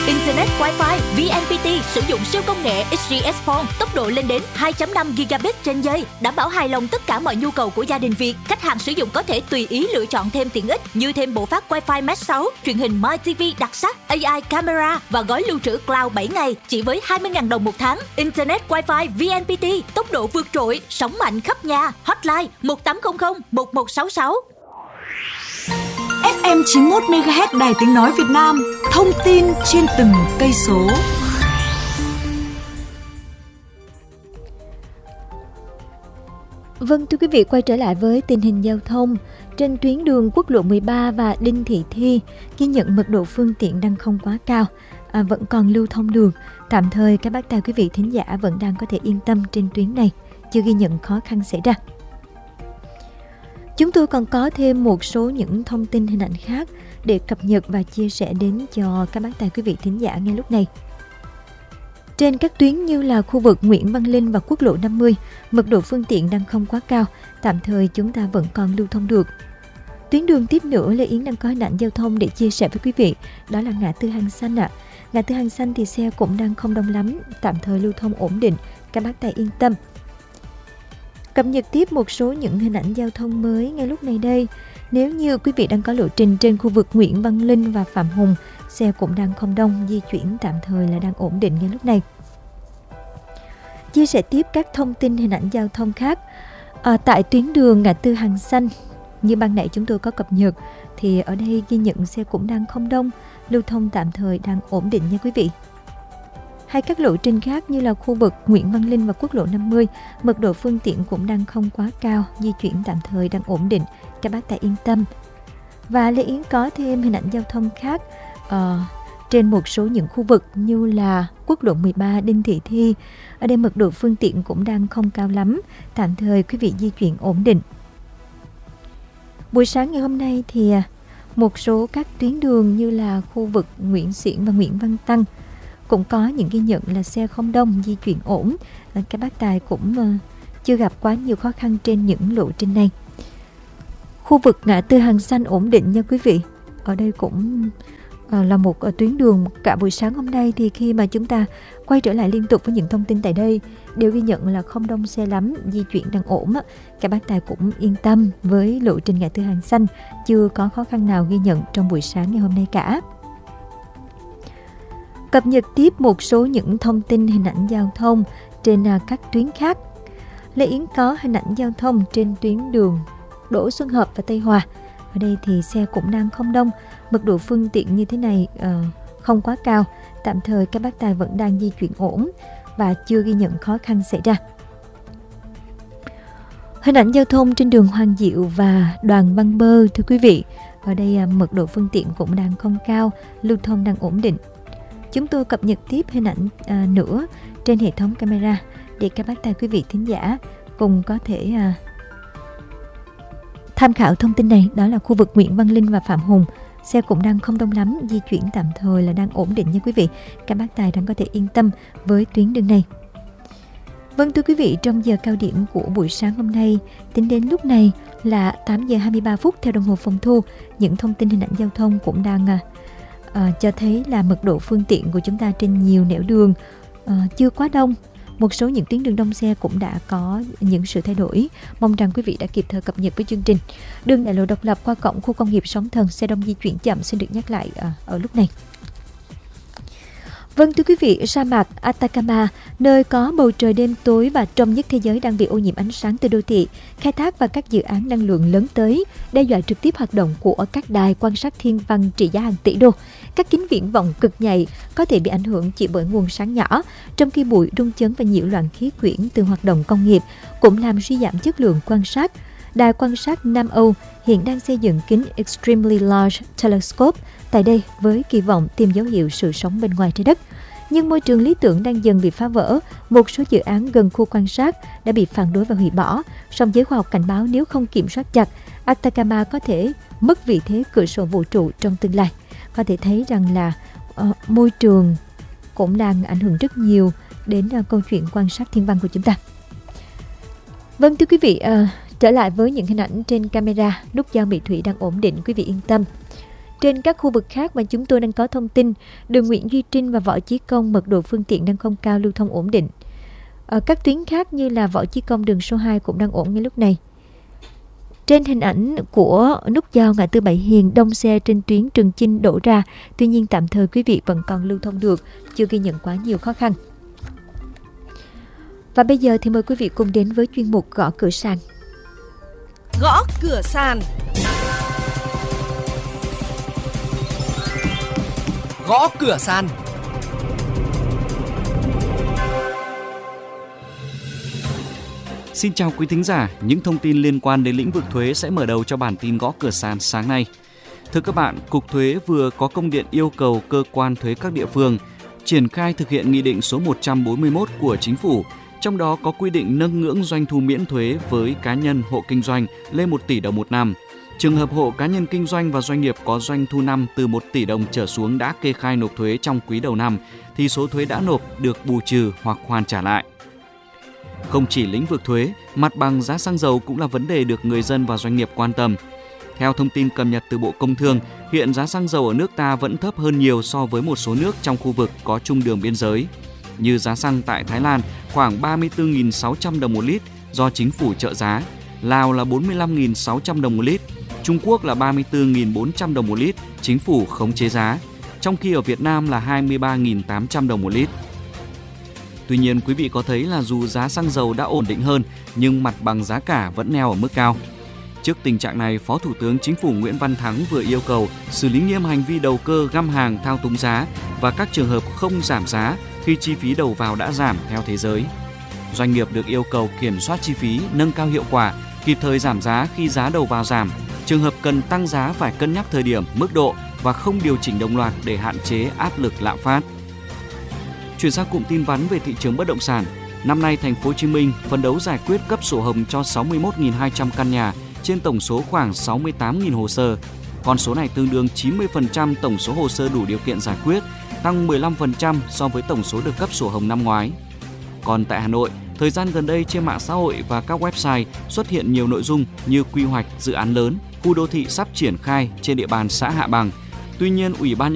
Internet Wi-Fi VNPT sử dụng siêu công nghệ XGS PON, tốc độ lên đến 2.5 gigabit trên giây, đảm bảo hài lòng tất cả mọi nhu cầu của gia đình Việt. Khách hàng sử dụng có thể tùy ý lựa chọn thêm tiện ích như thêm bộ phát Wi-Fi Mesh 6, truyền hình My TV đặc sắc, AI camera và gói lưu trữ cloud 7 ngày chỉ với 20.000 đồng một tháng. Internet Wi-Fi VNPT, tốc độ vượt trội, sóng mạnh khắp nhà. Hotline 1800 1166. FM 91 MHz Đài Tiếng nói Việt Nam, thông tin trên từng cây số. Vâng, thưa quý vị, quay trở lại với tình hình giao thông trên tuyến đường quốc lộ 13 và Đinh Thị Thi, ghi nhận mật độ phương tiện đang không quá cao, vẫn còn lưu thông được. Tạm thời các bác tài quý vị thính giả vẫn đang có thể yên tâm trên tuyến này, chưa ghi nhận khó khăn xảy ra. Chúng tôi còn có thêm một số những thông tin hình ảnh khác để cập nhật và chia sẻ đến cho các bác tài quý vị thính giả ngay lúc này. Trên các tuyến như là khu vực Nguyễn Văn Linh và quốc lộ 50, mật độ phương tiện đang không quá cao, tạm thời chúng ta vẫn còn lưu thông được. Tuyến đường tiếp nữa, Lê Yến đang có hình ảnh giao thông để chia sẻ với quý vị, đó là ngã tư Hàng Xanh ạ. Ngã tư Hàng Xanh thì xe cũng đang không đông lắm, tạm thời lưu thông ổn định, các bác tài yên tâm. Cập nhật tiếp một số những hình ảnh giao thông mới ngay lúc này đây. Nếu như quý vị đang có lộ trình trên khu vực Nguyễn Văn Linh và Phạm Hùng, xe cũng đang không đông, di chuyển tạm thời là đang ổn định ngay lúc này. Chia sẻ tiếp các thông tin hình ảnh giao thông khác. Tại tuyến đường ngã tư Hàng Xanh, như ban nãy chúng tôi có cập nhật, thì ở đây ghi nhận xe cũng đang không đông, lưu thông tạm thời đang ổn định nha quý vị. Hay các lộ trình khác như là khu vực Nguyễn Văn Linh và quốc lộ 50, mật độ phương tiện cũng đang không quá cao, di chuyển tạm thời đang ổn định, các bác tài yên tâm. Và Lê Yến có thêm hình ảnh giao thông khác trên một số những khu vực như là quốc lộ 13 Đinh Thị Thi. Ở đây mật độ phương tiện cũng đang không cao lắm, tạm thời quý vị di chuyển ổn định. Buổi sáng ngày hôm nay thì một số các tuyến đường như là khu vực Nguyễn Xiển và Nguyễn Văn Tăng cũng có những ghi nhận là xe không đông, di chuyển ổn. Các bác tài cũng chưa gặp quá nhiều khó khăn trên những lộ trình này. Khu vực ngã tư Hàng Xanh ổn định nha quý vị. Ở đây cũng là một tuyến đường cả buổi sáng hôm nay, thì khi mà chúng ta quay trở lại liên tục với những thông tin tại đây đều ghi nhận là không đông xe lắm, di chuyển đang ổn. Các bác tài cũng yên tâm với lộ trình ngã tư Hàng Xanh, chưa có khó khăn nào ghi nhận trong buổi sáng ngày hôm nay cả. Cập nhật tiếp một số những thông tin hình ảnh giao thông trên các tuyến khác. Lê Yến có hình ảnh giao thông trên tuyến đường Đỗ Xuân Hợp và Tây Hòa. Ở đây thì xe cũng đang không đông, mật độ phương tiện như thế này không quá cao, tạm thời các bác tài vẫn đang di chuyển ổn và chưa ghi nhận khó khăn xảy ra. Hình ảnh giao thông trên đường Hoàng Diệu và Đoàn Văn Bơ, thưa quý vị, ở đây mật độ phương tiện cũng đang không cao, lưu thông đang ổn định. Chúng tôi cập nhật tiếp hình ảnh nữa trên hệ thống camera để các bác tài quý vị thính giả cùng có thể tham khảo thông tin này. Đó là khu vực Nguyễn Văn Linh và Phạm Hùng, xe cũng đang không đông lắm, di chuyển tạm thời là đang ổn định nha quý vị. Các bác tài đang có thể yên tâm với tuyến đường này. Vâng, thưa quý vị, trong giờ cao điểm của buổi sáng hôm nay, tính đến lúc này là 8 giờ 23 phút theo đồng hồ phòng thu, những thông tin hình ảnh giao thông cũng đang cho thấy là mật độ phương tiện của chúng ta trên nhiều nẻo đường chưa quá đông. Một số những tuyến đường đông xe cũng đã có những sự thay đổi. Mong rằng quý vị đã kịp thời cập nhật với chương trình. Đường đại lộ Độc Lập qua cổng khu công nghiệp Sóng Thần, xe đông di chuyển chậm xin được nhắc lại ở lúc này. Vâng, thưa quý vị, sa mạc Atacama, nơi có bầu trời đêm tối và trong nhất thế giới, đang bị ô nhiễm ánh sáng từ đô thị, khai thác và các dự án năng lượng lớn tới, đe dọa trực tiếp hoạt động của các đài quan sát thiên văn trị giá hàng tỷ đô. Các kính viễn vọng cực nhạy có thể bị ảnh hưởng chỉ bởi nguồn sáng nhỏ, trong khi bụi, rung chấn và nhiễu loạn khí quyển từ hoạt động công nghiệp cũng làm suy giảm chất lượng quan sát. Đài quan sát Nam Âu hiện đang xây dựng kính Extremely Large Telescope tại đây với kỳ vọng tìm dấu hiệu sự sống bên ngoài trái đất. Nhưng môi trường lý tưởng đang dần bị phá vỡ, một số dự án gần khu quan sát đã bị phản đối và hủy bỏ. Song giới khoa học cảnh báo nếu không kiểm soát chặt, Atacama có thể mất vị thế cửa sổ vũ trụ trong tương lai. Có thể thấy rằng là môi trường cũng đang ảnh hưởng rất nhiều đến câu chuyện quan sát thiên văn của chúng ta. Vâng, thưa quý vị, trở lại với những hình ảnh trên camera, nút giao Mỹ Thủy đang ổn định, quý vị yên tâm. Trên các khu vực khác mà chúng tôi đang có thông tin, đường Nguyễn Duy Trinh và Võ Chí Công mật độ phương tiện đang không cao, lưu thông ổn định. Ở các tuyến khác như là Võ Chí Công đường số 2 cũng đang ổn ngay lúc này. Trên hình ảnh của nút giao ngã tư Bảy Hiền, đông xe trên tuyến Trường Chinh đổ ra, tuy nhiên tạm thời quý vị vẫn còn lưu thông được, chưa ghi nhận quá nhiều khó khăn. Và bây giờ thì mời quý vị cùng đến với chuyên mục Gõ Cửa Sàn. Gõ Cửa Sàn. Gõ Cửa Sàn. Xin chào quý thính giả, những thông tin liên quan đến lĩnh vực thuế sẽ mở đầu cho bản tin Gõ Cửa Sàn sáng nay. Thưa các bạn, Cục Thuế vừa có công điện yêu cầu cơ quan thuế các địa phương triển khai thực hiện Nghị định số 141 của Chính phủ, trong đó có quy định nâng ngưỡng doanh thu miễn thuế với cá nhân hộ kinh doanh lên 1 tỷ đồng một năm. Trường hợp hộ cá nhân kinh doanh và doanh nghiệp có doanh thu năm từ 1 tỷ đồng trở xuống đã kê khai nộp thuế trong quý đầu năm, thì số thuế đã nộp được bù trừ hoặc hoàn trả lại. Không chỉ lĩnh vực thuế, mặt bằng giá xăng dầu cũng là vấn đề được người dân và doanh nghiệp quan tâm. Theo thông tin cập nhật từ Bộ Công Thương, hiện giá xăng dầu ở nước ta vẫn thấp hơn nhiều so với một số nước trong khu vực có chung đường biên giới. Như giá xăng tại Thái Lan khoảng 34.600 đồng một lít do chính phủ trợ giá, Lào là 45.600 đồng một lít, Trung Quốc là 34.400 đồng một lít, chính phủ khống chế giá, trong khi ở Việt Nam là 23.800 đồng một lít. Tuy nhiên, quý vị có thấy là dù giá xăng dầu đã ổn định hơn, nhưng mặt bằng giá cả vẫn neo ở mức cao. Trước tình trạng này, Phó Thủ tướng Chính phủ Nguyễn Văn Thắng vừa yêu cầu xử lý nghiêm hành vi đầu cơ găm hàng thao túng giá và các trường hợp không giảm giá khi chi phí đầu vào đã giảm theo thế giới. Doanh nghiệp được yêu cầu kiểm soát chi phí, nâng cao hiệu quả, kịp thời giảm giá khi giá đầu vào giảm. Trường hợp cần tăng giá phải cân nhắc thời điểm, mức độ và không điều chỉnh đồng loạt để hạn chế áp lực lạm phát. Chuyển sang cụm tin vắn về thị trường bất động sản. Năm nay, Thành phố Hồ Chí Minh phấn đấu giải quyết cấp sổ hồng cho 61.200 căn nhà trên tổng số khoảng 68.000 hồ sơ. Con số này tương đương 90% tổng số hồ sơ đủ điều kiện giải quyết, tăng 15% so với tổng số được cấp sổ hồng năm ngoái. Còn tại Hà Nội, thời gian gần đây trên mạng xã hội và các website xuất hiện nhiều nội dung như quy hoạch dự án lớn, khu đô thị sắp triển khai trên địa bàn xã Hạ Bằng. Tuy nhiên, Ủy ban